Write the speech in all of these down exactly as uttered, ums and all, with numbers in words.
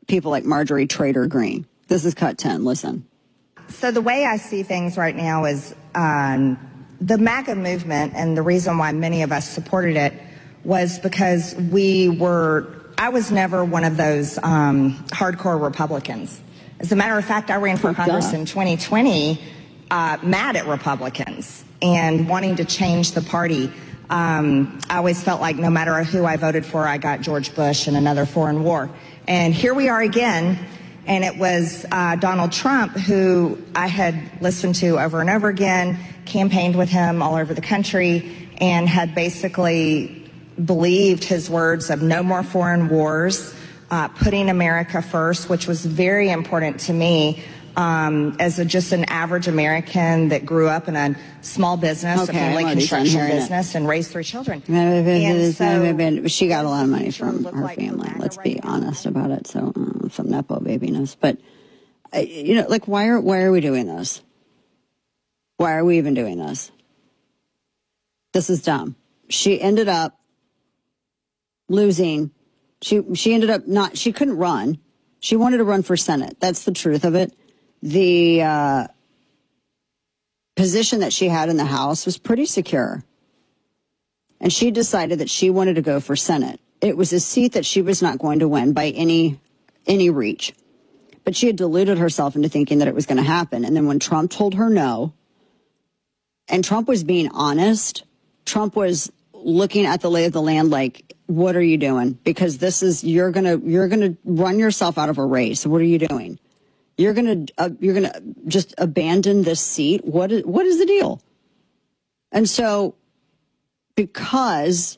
people like Marjorie Trader Greene. This is cut ten. Listen. So the way I see things right now is um, the MAGA movement, and the reason why many of us supported it was because we were, I was never one of those um, hardcore Republicans. As a matter of fact, I ran for Congress in twenty twenty uh, mad at Republicans and wanting to change the party. Um, I always felt like no matter who I voted for, I got George Bush and another foreign war. And here we are again, and it was uh, Donald Trump, who I had listened to over and over again, campaigned with him all over the country, and had basically believed his words of no more foreign wars, uh, putting America first, which was very important to me. Um, as a, just an average American that grew up in a small business, Okay, a family I'm already done construction hearing it. business, and raised three children. And so, She got a lot of money from look her like family. MAGA Let's right be now? honest about it. So uh, some nepo babiness, but uh, you know, like why are why are we doing this? Why are we even doing this? This is dumb. She ended up losing. She she ended up not. She couldn't run. She wanted to run for Senate. That's the truth of it. The uh, position that she had in the House was pretty secure. And she decided that she wanted to go for Senate. It was a seat that she was not going to win by any any reach. But she had deluded herself into thinking that it was going to happen. And then when Trump told her no, and Trump was being honest, Trump was looking at the lay of the land like, what are you doing? Because this is, you're going to, you're going to run yourself out of a race. What are you doing? You're going to, uh, you're going to just abandon this seat. What is, what is the deal? And so, because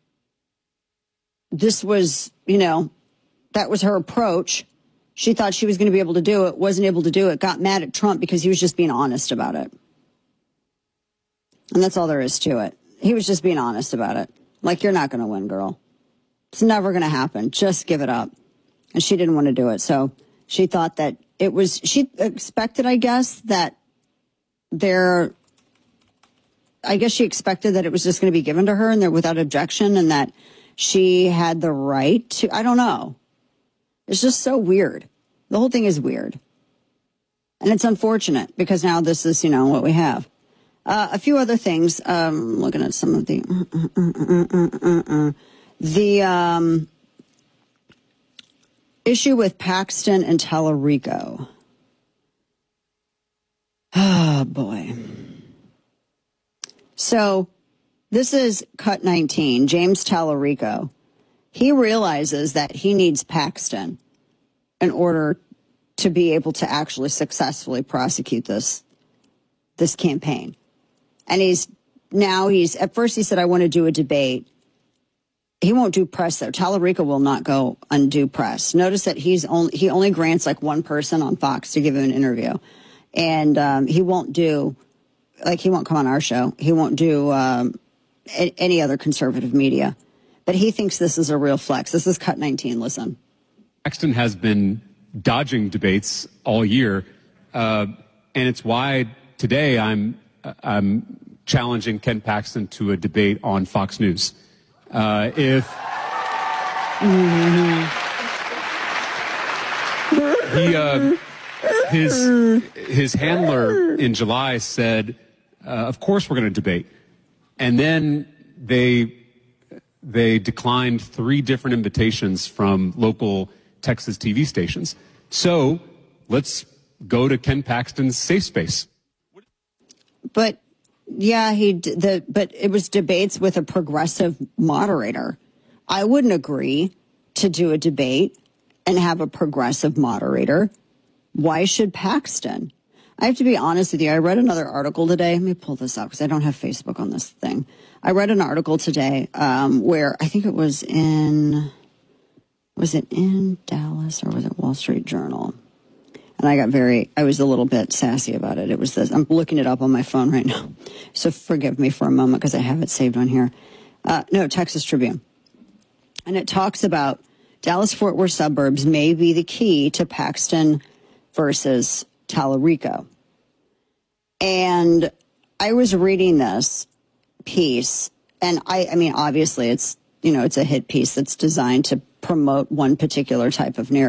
this was, you know, that was her approach, she thought she was going to be able to do it, wasn't able to do it, got mad at Trump because he was just being honest about it. And that's all there is to it. He was just being honest about it. Like, you're not going to win, girl. It's never going to happen. Just give it up. And she didn't want to do it. So she thought that it was, she expected, I guess, that there, I guess she expected that it was just going to be given to her and that without objection, and that she had the right to, I don't know. It's just so weird. The whole thing is weird. And it's unfortunate because now this is, you know, what we have. Uh, a few other things. Um, looking at some of the, uh, uh, uh, uh, uh, the, um, issue with Paxton and Tallarico. Oh, boy. So this is cut nineteen, James Tallarico. He realizes that he needs Paxton in order to be able to actually successfully prosecute this, this campaign. And he's now he's, at first he said, I want to do a debate. He won't do press, though. Tallarico will not go undue press. Notice that he's only, he only grants like one person on Fox to give him an interview. And um, he won't do, like he won't come on our show. He won't do um, a, any other conservative media. But he thinks this is a real flex. This is cut nineteen. Listen. Paxton has been dodging debates all year. Uh, and it's why today I'm, I'm challenging Ken Paxton to a debate on Fox News. Uh, if mm-hmm. he, uh, his, his handler in July said, uh, of course we're going to debate. And then they, they declined three different invitations from local Texas T V stations. So let's go to Ken Paxton's safe space. But yeah, he the but it was debates with a progressive moderator. I wouldn't agree to do a debate and have a progressive moderator. Why should Paxton? I have to be honest with you. I read another article today. Let me pull this up because I don't have Facebook on this thing. I read an article today um, where I think it was in, was it in Dallas or was it Wall Street Journal? And I got very, I was a little bit sassy about it. It was this, I'm looking it up on my phone right now. So forgive me for a moment because I have it saved on here. Uh, no, Texas Tribune. And it talks about Dallas-Fort Worth suburbs may be the key to Paxton versus Tallarico. And I was reading this piece, and I, I mean, obviously it's, you know, it's a hit piece that's designed to promote one particular type of narrative.